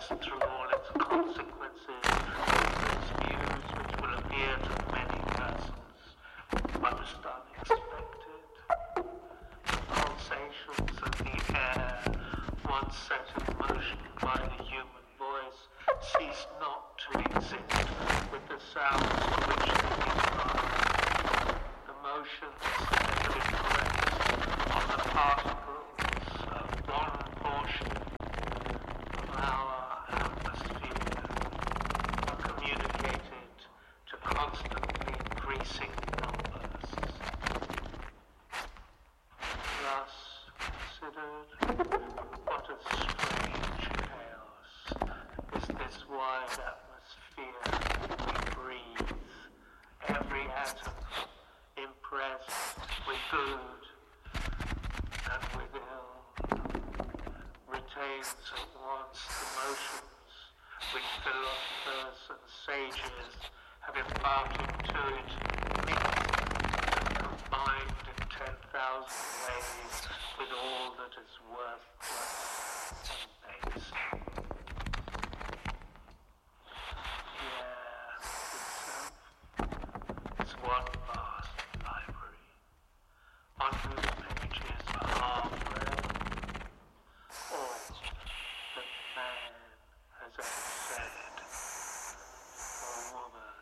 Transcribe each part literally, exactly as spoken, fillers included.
its through all its consequences, its views which will appear to many persons most unexpected. The pulsations of the air, once set in motion by the human voice, cease not to exist with the sounds to which they give rise. The motions that have been pressed on the particles of one portion of our atmosphere are communicated to constantly increasing numbers. Thus considered, what a strange chaos is this wide atmosphere we breathe, every atom impressed with good and with ill, retains at once the motions which philosophers and sages have imparted to it, mixed and combined in ten thousand ways with all that is worthless and base. The air itself is one vast library, on whose pages are read all that man has ever said or woman.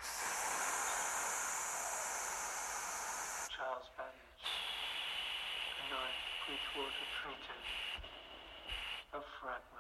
Charles Babbage, the ninth Bridgewater Treatise, a fragment.